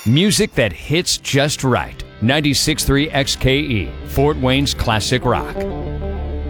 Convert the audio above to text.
Music that hits just right. 96.3 XKE, Fort Wayne's classic rock.